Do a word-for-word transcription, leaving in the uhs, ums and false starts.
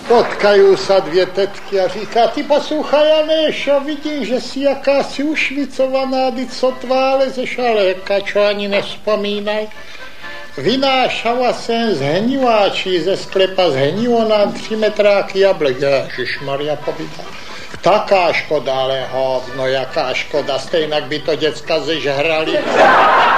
Potkají se dvě tetky a říká, ty poslouchaj, Janéšo, vidím, že jsi jakási ušvicovaná, ty co tvá lezeš, ale jaká, čo ani nevzpomínaj. Vynášala jsem z heniváčí ze sklepa, zhenilo nám tři metráky jablek. Ježišmarja, povídá. Taká škoda, ale hovno, jaká škoda, stejnak by to děcka zežhrali.